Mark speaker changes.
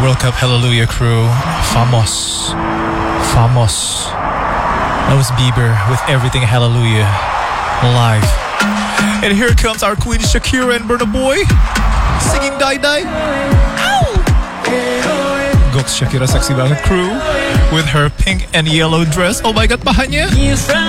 Speaker 1: World Cup Hallelujah crew. Famos. That was Bieber with Everything Hallelujah live. And here comes our queen Shakira and Burna Boy singing Die Die. Goks Shakira sexy banget crew with her pink and yellow dress. Oh my god, pahanya.